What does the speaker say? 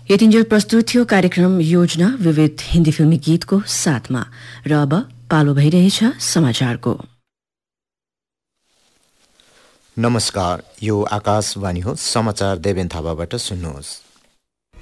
यतिन्जेल प्रस्तुत थियो कार्यक्रम योजना विविध हिन्दी फिल्मी गीतको साथमा। र अब पालो भइरहेछ समाचारको। नमस्कार, यो आकाशवाणी हो। समाचार देवेन थापाबाट सुन्नुहोस्।